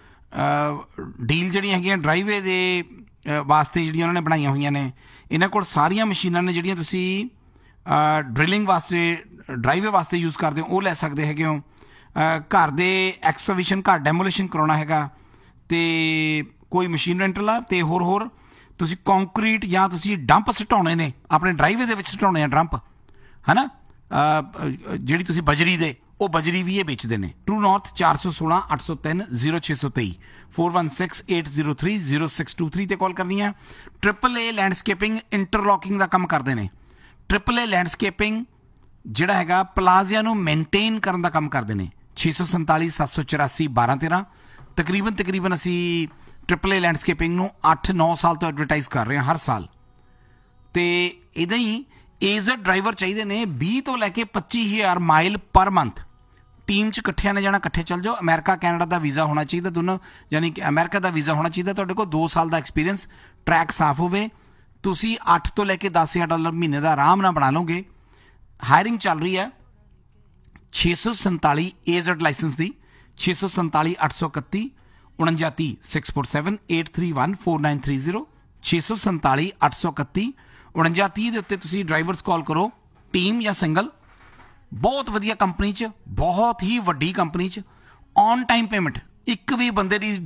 ਡੀਲ ਜਿਹੜੀਆਂ ਹੈਗੀਆਂ ਡਰਾਈਵੇ ਦੇ ਵਾਸਤੇ ਜਿਹੜੀਆਂ ਉਹਨਾਂ ਨੇ ਬਣਾਈਆਂ ਹੋਈਆਂ ਨੇ। ਇਹਨਾਂ ਕੋਲ ਸਾਰੀਆਂ ਮਸ਼ੀਨਾਂ ਨੇ ਜਿਹੜੀਆਂ ਤੁਸੀਂ ਡਰਿਲਿੰਗ ਵਾਸਤੇ, ਡਰਾਈਵੇ ਵਾਸਤੇ ਯੂਜ਼ ਕਰਦੇ ਹੋ, ਉਹ ਲੈ ਸਕਦੇ ਹੈਗੇ ਹੋ। ਘਰ ਦੇ ਐਕਸਕੇਵੇਸ਼ਨ, ਘਰ ਡੈਮੋਲੇਸ਼ਨ ਕਰਾਉਣਾ ਹੈਗਾ ਅਤੇ ਕੋਈ ਮਸ਼ੀਨ ਰੈਂਟਲ ਆ, ਅਤੇ ਹੋਰ ਹੋਰ ਤੁਸੀਂ ਕੰਕਰੀਟ ਜਾਂ ਤੁਸੀਂ ਡੰਪ ਸੁਟਾਉਣੇ ਨੇ, ਆਪਣੇ ਡਰਾਈਵੇ ਦੇ ਵਿੱਚ ਸੁਟਾਉਣੇ ਆ ਡੰਪ, ਹੈ ਨਾ, ਜਿਹੜੀ ਤੁਸੀਂ ਬਜਰੀ ਦੇ, ਉਹ ਬਜਰੀ ਵੀ ਇਹ ਵੇਚਦੇ ਨੇ। ਟਰੂ ਨਾਰਥ ਚਾਰ ਸੌ ਸੋਲਾਂ ਅੱਠ ਸੌ ਤਿੰਨ ਜ਼ੀਰੋ ਛੇ ਸੌ ਤੇਈ four one six eight zero three zero six two three 'ਤੇ ਕਾਲ ਕਰਨੀ ਹੈ। ਟ੍ਰਿਪਲ ਏ ਲੈਂਡਸਕੇਪਿੰਗ ਇੰਟਰਲੋਕਿੰਗ ਦਾ ਕੰਮ ਕਰਦੇ ਨੇ। ਟ੍ਰਿਪਲ ਏ ਲੈਂਡਸਕੇਪਿੰਗ ਜਿਹੜਾ ਹੈਗਾ ਪਲਾਜ਼ਿਆਂ ਨੂੰ ਮੇਨਟੇਨ ਕਰਨ ਦਾ ਕੰਮ ਕਰਦੇ ਨੇ। ਛੇ ਸੌ ਸੰਤਾਲੀ ਸੱਤ ਸੌ ਚੁਰਾਸੀ ਬਾਰਾਂ ਤੇਰਾਂ ਤਕਰੀਬਨ ਤਕਰੀਬਨ ਅਸੀਂ ਟ੍ਰਿਪਲ ਏ ਲੈਂਡਸਕੇਪਿੰਗ ਨੂੰ ਅੱਠ ਨੌ ਸਾਲ ਤੋਂ ਐਡਵਰਟਾਈਜ਼ ਕਰ ਰਹੇ ਹਾਂ ਹਰ ਸਾਲ। ਅਤੇ ਇੱਦਾਂ ਹੀ ਏਜ਼ਡ ਡਰਾਈਵਰ ਚਾਹੀਦੇ ਨੇ, ਵੀਹ ਤੋਂ ਲੈ ਕੇ ਪੱਚੀ ਹਜ਼ਾਰ ਮਾਈਲ ਪਰ ਮੰਥ। ਟੀਮ 'ਚ ਇਕੱਠਿਆਂ ਨੇ ਜਾਣਾ, ਇਕੱਠੇ ਚੱਲ ਜਾਓ। ਅਮਰੀਕਾ ਕੈਨੇਡਾ ਦਾ ਵੀਜ਼ਾ ਹੋਣਾ ਚਾਹੀਦਾ ਦੋਨੋਂ, ਯਾਨੀ ਕਿ ਅਮਰੀਕਾ ਦਾ ਵੀਜ਼ਾ ਹੋਣਾ ਚਾਹੀਦਾ ਤੁਹਾਡੇ ਕੋਲ, ਦੋ ਸਾਲ ਦਾ ਐਕਸਪੀਰੀਅੰਸ, ਟਰੈਕ ਸਾਫ਼ ਹੋਵੇ। ਤੁਸੀਂ ਅੱਠ ਤੋਂ ਲੈ ਕੇ ਦਸ ਹਜ਼ਾਰ ਡਾਲਰ ਮਹੀਨੇ ਦਾ ਆਰਾਮ ਨਾਲ ਬਣਾ ਲਓਗੇ। ਹਾਇਰਿੰਗ ਚੱਲ ਰਹੀ ਹੈ ਛੇ ਸੌ ਸੰਤਾਲੀ ਏਜ਼ਡ ਲਾਇਸੈਂਸ ਦੀ, ਛੇ ਸੌ ਸੰਤਾਲੀ ਅੱਠ ਸੌ ਇਕੱਤੀ ਉਣੰਜਾ ਤੀਹ six four seven eight three one four nine three zero ਛੇ ਸੌ ਸੰਤਾਲੀ ਅੱਠ ਸੌ ਇਕੱਤੀ ਉਣੰਜਾ ਤੀਹ ਦੇ ਉੱਤੇ ਤੁਸੀਂ ਡਰਾਈਵਰਸ ਕਾਲ ਕਰੋ, ਟੀਮ ਜਾਂ ਸਿੰਗਲ। ਬਹੁਤ ਵਧੀਆ ਕੰਪਨੀ 'ਚ, ਬਹੁਤ ਹੀ ਵੱਡੀ ਕੰਪਨੀ 'ਚ, ਔਨ ਟਾਈਮ ਪੇਮੈਂਟ, ਇੱਕ ਵੀ ਬੰਦੇ ਦੀ